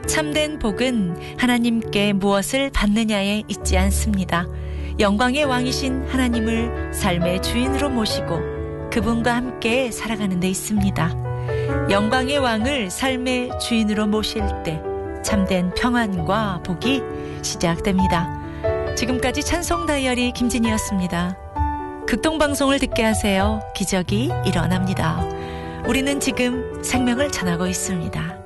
참된 복은 하나님께 무엇을 받느냐에 있지 않습니다. 영광의 왕이신 하나님을 삶의 주인으로 모시고 그분과 함께 살아가는 데 있습니다. 영광의 왕을 삶의 주인으로 모실 때 참된 평안과 복이 시작됩니다. 지금까지 찬송 다이어리 김진이었습니다. 극동방송을 듣게 하세요. 기적이 일어납니다. 우리는 지금 생명을 전하고 있습니다.